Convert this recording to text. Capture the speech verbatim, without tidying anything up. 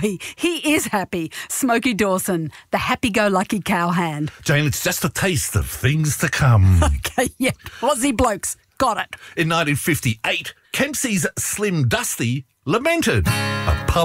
boy, he is happy. Smokey Dawson, the happy-go-lucky cowhand. Jane, it's just a taste of things to come. Okay, yeah, Aussie blokes, got it. In nineteen fifty-eight, Kempsey's Slim Dusty lamented. A pub